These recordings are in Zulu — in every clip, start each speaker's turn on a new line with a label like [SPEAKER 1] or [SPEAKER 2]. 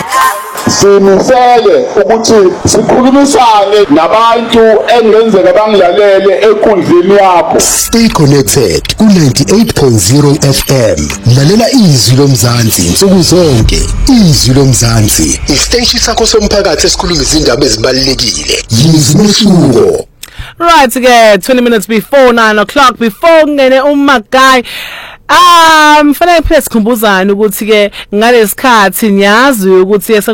[SPEAKER 1] simisele ukuthi sikhulumisane nabantu engenzeka bangilalele enkundleni yakho.
[SPEAKER 2] Stay connected ku-98.0 FM. Lalela izwi lomzansi insuku zonke. Izwi lomzansi, isiteshi sakho somphakathi esikhuluma izindaba ezibalulekile. Yizwi lomsuko.
[SPEAKER 3] Right, ke 20 minutes before 9 o'clock, before ngene uMagai. Fanele phela sikhumbuzane ukuthi ke ngalesikhathi ngiyazi ukuthi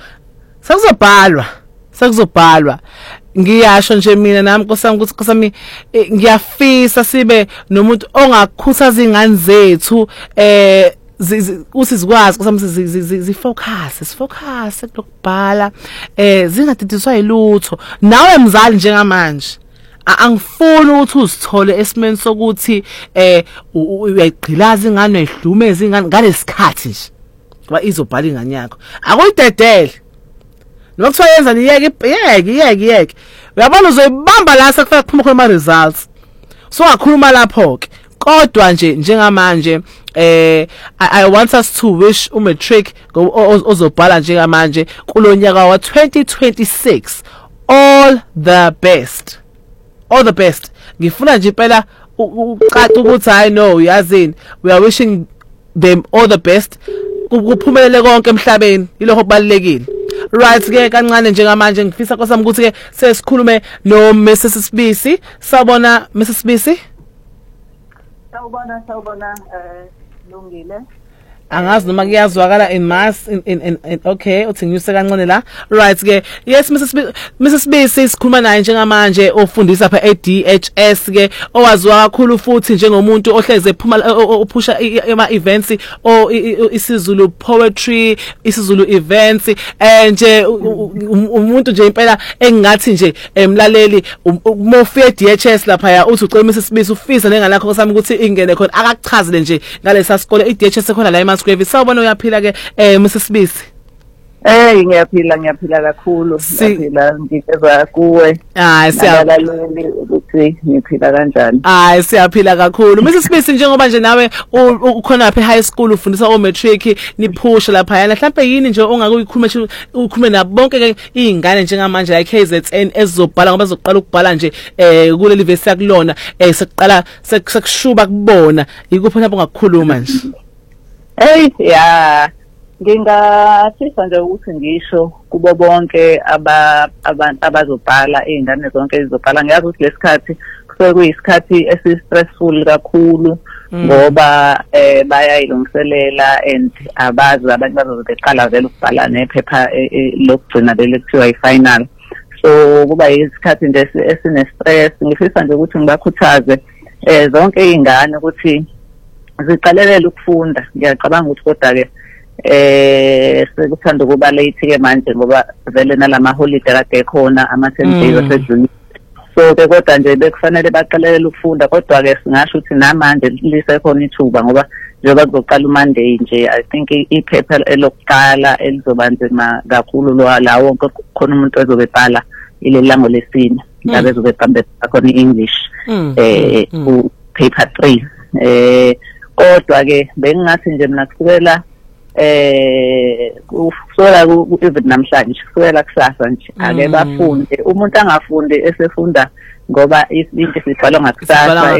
[SPEAKER 3] sekuzobhalwa ngiyasho nje mina nami nkosami ukuthi nkosami ngiyafisa sibe nomuntu ongakhuthaza izingane zethu ukuthi zikwazi nkosami zifocus kulokubhala zingadidiswa yilutho. Nawe mzali njengamanje angifuni ukuthi uzithole esimeni sokuthi uyayigqilaza ingane uyayihlumeza ingane ngalesikhathi nje ngoba izobhala ingane yakho akuyidedele noma kuthiwa yenza niyeke uyabona uzoyibamba la sekufika kuphuma khona ama results so ngakhuluma lapho ke kodwa nje njengamanje I want us to wish umatric ozobhala njengamanje kulonyaka wa 2026 all the best. All the best. Ngifuna nje phela uqaqa ukuthi I know yazini we are wishing them all the best. Kuphumelele konke emhlabeni yilokho kubalekile. Right ke kancane njengamanje ngifisa nkosami ukuthi ke sesikhulume no Mrs Sibisi. Sawubona Mrs Sibisi.
[SPEAKER 4] Sawubona Lungile.
[SPEAKER 3] Angazi noma kuyazwakala in mass in okay uthi ngiyuse kancane la. Right ke yes Mrs Sibisi sikhuluma naye njengamanje ofundisa pha eDHS ke owaziwa kakhulu futhi njengomuntu ohleze ephuma ophusha ama events isiZulu poetry isiZulu events nje umuntu nje impela engathi nje emlaleli mofie eDHS lapha ya uthi ucela Mrs Sibisi ufisa nengane yakho sami ukuthi ingene khona akakuchazele nje ngalesa sikole eDHS khona la Sawubona sawubona uyaphila ke Mrs Sibisi.
[SPEAKER 4] Ngiyaphila kakhulu. Ngiyaphila ngizwa kuwe. Siyalaleli ukuthi ngiphila kanjani.
[SPEAKER 3] Siyaphila kakhulu. Mrs Sibisi njengoba nje nawe ukhona lapha high school ufundisa o matric niphusha lapha yana mhlawumbe yini nje ongakuyikhulume nabo bonke ke izingane njengamanje la KZN ezizobhala ngoba bazoqala ukubhala nje kuleli verse yakulona sekuqala sekushuba kubona yikuphi lapho ngakukhuluma nje.
[SPEAKER 4] Ngingathisa nje ukuthi ngisho kubo bonke abantu abazobhala izingane zonke ezizobhala ngiyazi ukuthi lesikhathi kusuke kuyisikhathi esi-stressful kakhulu ngoba bayayilungiselela and abazi abantu bazobeqala vele ukubhala nephepha lokugcina lekuthiwa i-final so kuba yisikhathi nje esine-stress. Ngifisa nje ukuthi ngibakhuthaze zonke izingane ukuthi ziqalelela ukufunda. Ngiyacabanga ukuthi kodwa ke sekuthanda kuba late ke manje ngoba vele nalama holiday kade ekhona ama 10 days asedlule so ke kodwa nje bekufanele baqalelela ukufunda kodwa ke singasho ukuthi namanje lisekhona ithuba ngoba njengoba kuzoqala uMonday nje I think iphepha elokuqala elizoba nzima kakhulu la wonke khona umuntu ezobebhala ilelango lesine ngabe ezobebamba khona iEnglish ku paper 3 kodwa ke bengingathi nje mina kusukela kusukela even namhlanje kusukela kusasa nje ake bafunde. Umuntu angafundi esefunda ngoba izinto sibhalwa ngakusasa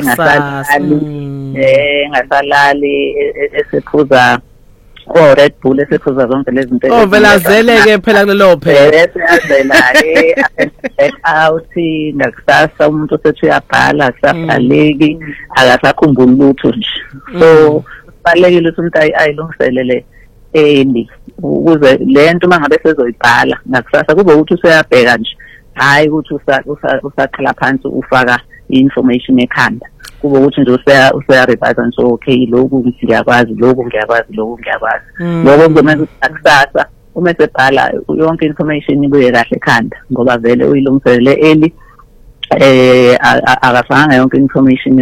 [SPEAKER 4] engasalali esephuza Red Bull esephuza zonke lezi zinto
[SPEAKER 3] vela zeleke phela kulelo phela
[SPEAKER 4] yazela back out ngakusasa umuntu osethi uyabhala akusabhaleki akasakhumbula lutho nje so balekile ukuthi umuntu ayilungiselele ukuze lento mangabe sezoyibhala ngakusasa kube ukuthi useyabheka nje hayi ukuthi usaqala phansi ufaka information ekhanda kube ukuthi nje useya-revise nje okay lokhu ngiyakwazi lokhu ngiyakwazi lokho kuzomenza ukuthi ngakusasa uma esebhala yonke information ibuye kahle ekhanda ngoba vele uyilungiselele akafanga yonke information